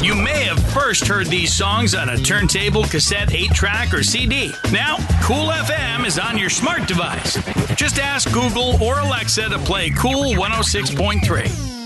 You may have first heard these songs on a turntable, cassette, 8-track, or CD. Now, Cool FM is on your smart device. Just ask Google or Alexa to play Cool 106.3.